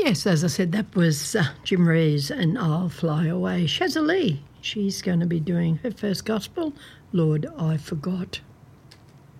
Yes, as I said, that was Jim Reeves and I'll Fly Away. Shazza Lee, she's going to be doing her first gospel, Lord, I Forgot.